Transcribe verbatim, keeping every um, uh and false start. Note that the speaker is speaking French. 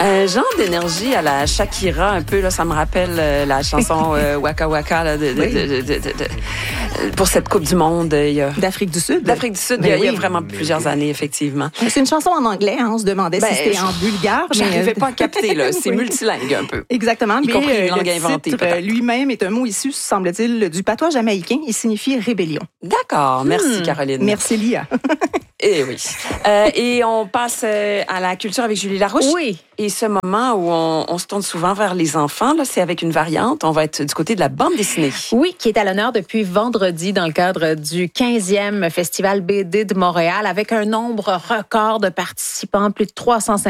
Un genre d'énergie à la Shakira, un peu, là, ça me rappelle euh, la chanson euh, Waka Waka là, de, de, Oui. de, de, de, de, de, pour cette Coupe du Monde. Il y a, D'Afrique du Sud. D'Afrique du Sud, Ben il y a, il y a oui. vraiment plusieurs années, effectivement. C'est une chanson en anglais, hein, on se demandait Ben, si c'était je- en bulgare. mais- J'arrivais pas à capter, là. C'est Oui. multilingue, un peu. Exactement. Y mais compris une euh, langue le inventée, titre, peut-être. euh, lui-même est un mot issu, semble-t-il, du patois jamaïcain. Il signifie rébellion. D'accord. Merci, Caroline. Merci, Lia. Et oui. Euh, et on passe euh, à la culture avec Julie Larouche. Oui. Et ce moment où on, on se tourne souvent vers les enfants, là, c'est avec une variante. On va être du côté de la bande dessinée. Oui, qui est à l'honneur depuis vendredi dans le cadre du quinzième Festival B D de Montréal avec un nombre record de participants, plus de trois cent cinquante.